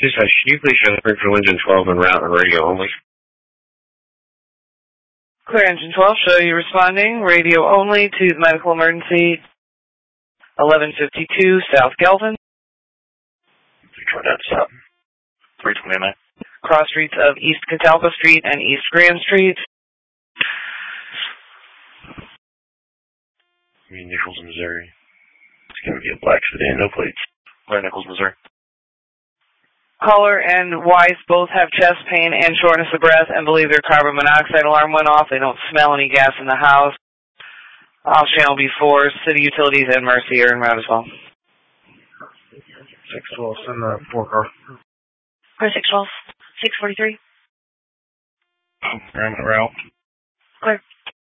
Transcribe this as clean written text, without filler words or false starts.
Dispatch, can you please transfer for engine 12 en route and radio only? Clear engine 12, show you responding, radio only to the medical emergency, 1152 South Galvin. 329 stop. 329. Cross streets of East Catalpa Street and East Grand Street. Nichols, Missouri. It's going to be a black sedan, no plates. Where Nichols, Missouri? Caller and wife both have chest pain and shortness of breath and believe their carbon monoxide alarm went off. They don't smell any gas in the house. Off channel B4, City Utilities and Mercy are en route as well. 612, send the 4-car. 612, 643. We're en route. Clear.